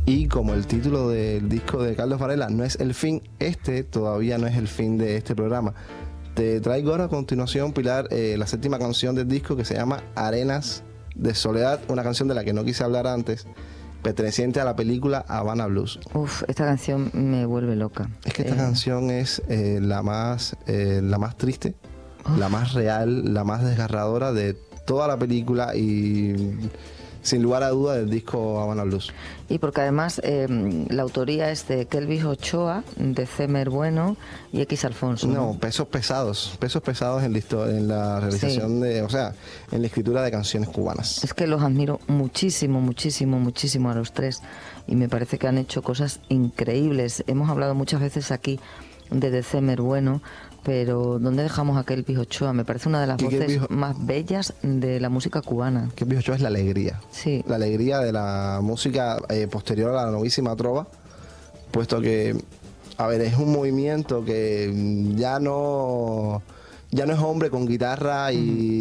Y como el título del disco de Carlos Varela no es el fin, todavía no es el fin de este programa. Te traigo ahora a continuación, Pilar, la 7ª canción del disco, que se llama Arenas de Soledad, una canción de la que no quise hablar antes, perteneciente a la película Havana Blues. Uf, esta canción me vuelve loca. Es que esta canción es la más triste, la más real, la más desgarradora de toda la película y sin lugar a duda del disco Havana Blues. Y porque además la autoría es de Kelvis Ochoa, de Cemer Bueno y X Alfonso. No, pesos pesados en la realización sí. En la escritura de canciones cubanas. Es que los admiro muchísimo, muchísimo, muchísimo a los tres y me parece que han hecho cosas increíbles. Hemos hablado muchas veces aquí de Cemer Bueno, pero ¿dónde dejamos a Kelvis Ochoa? Me parece una de las voces más bellas de la música cubana. Kelvis Ochoa es la alegría. Sí. La alegría de la música posterior a la novísima trova, puesto que, a ver, es un movimiento que ya no es hombre con guitarra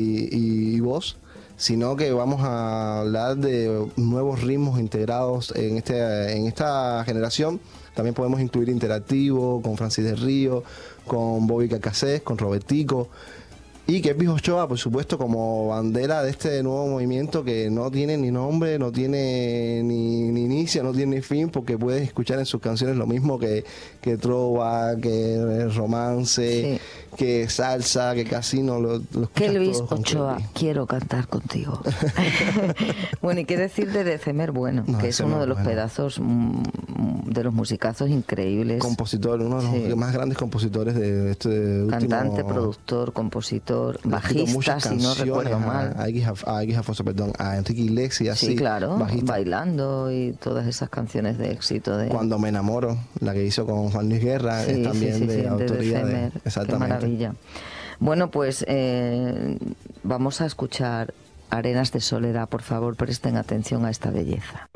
y voz, sino que vamos a hablar de nuevos ritmos integrados en esta generación. También podemos incluir Interactivo, con Francis del Río, con Bobby Cacacés, con Robertico. Y Kelvis Ochoa, por supuesto, como bandera de este nuevo movimiento que no tiene ni nombre, no tiene ni inicio, no tiene ni fin, porque puedes escuchar en sus canciones lo mismo que trova, que romance, sí, que salsa, que casino. Lo Kelvis Ochoa, quiero cantar contigo. Bueno, ¿y qué decir de Cemer Bueno? No, que es uno de los pedazos, de los musicazos increíbles. Compositor, uno de los más grandes compositores de este último... Cantante, productor, compositor, bajista, si no recuerdo mal. A X Alfonso, perdón, a Enrique Iglesias. Sí, claro, bajista. Bailando y todas esas canciones de éxito. Cuando me enamoro, la que hizo con Juan Luis Guerra, es también de autoría de Cemer. Exactamente. Qué maravilla. Bueno, pues vamos a escuchar Arenas de Soledad. Por favor, presten atención a esta belleza.